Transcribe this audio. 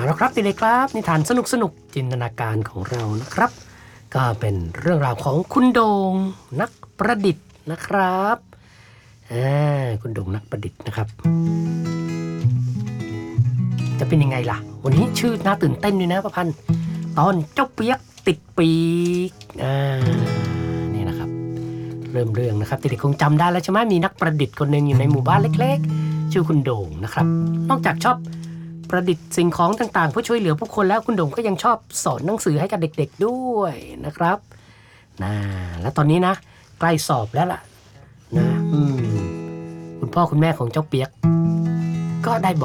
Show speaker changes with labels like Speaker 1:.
Speaker 1: เอาละครับเด็กๆครับนิทานสนุกจินตนาการของเรานะครับก็เป็นเรื่องราวของคุณโดงนักประดิษฐ์นะครับคุณโดงนักประดิษฐ์นะครับจะเป็นยังไงล่ะวันนี้ชื่อน่าตื่นเต้นด้วยนะประพันธ์ตอนเจ้าเปียกติดปีกนี่นะครับเริ่มเรื่องนะครับเด็กๆคงจำได้แล้วใช่ไหมมีนักประดิษฐ์คนหนึ่งอยู่ในหมู่บ้านเล็กๆชื่อคุณโดงนะครับนอกจากชอบประดิษฐ์สิ่งของต่างๆเพื่อช่วยเหลือผู้คนแล้วคุณโด่งก็ยังชอบสอนหนังสือให้กับเด็กๆด้วยนะครับแล้วตอนนี้นะใกล้สอบแล้วล่ะนะคุณพ่อคุณแม่ของเจ้าเปียกก็ได้บอก